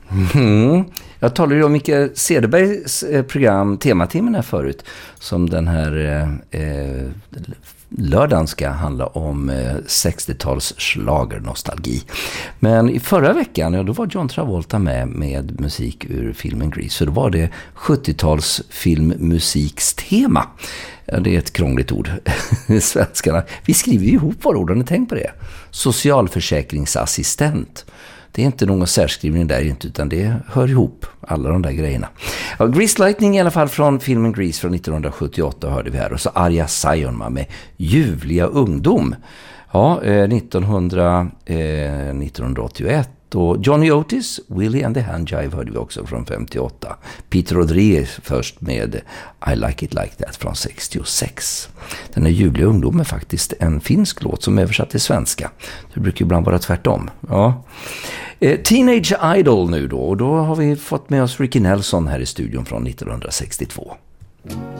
Jag talade ju om Mikael Cederbergs program Tematimmen här förut, som den här lördagen ska handla om 60-tals schlagernostalgi. Men i förra veckan, då var John Travolta med musik ur filmen Grease. Så då var det 70-tals filmmusikstema. Ja, det är ett krångligt ord. Svenskarna. Vi skriver ju ihop våra ord, har ni tänkt på det? Socialförsäkringsassistent. Det är inte någon särskrivning där inte, utan det hör ihop, alla de där grejerna. Ja, Grease Lightning i alla fall från filmen Grease från 1978 hörde vi här. Och så Arja Saijonmaa med Ljuvliga ungdom. Ja, 1981. Och Johnny Otis, Willie and the Handjive hörde vi också från 58. Peter Rodriguez först med I Like It Like That från 66. Den här Ljuvliga ungdom är faktiskt en finsk låt som översatt till svenska. Det brukar ibland vara tvärtom. Ja. Teenage Idol nu då. Och då har vi fått med oss Ricky Nelson här i studion från 1962.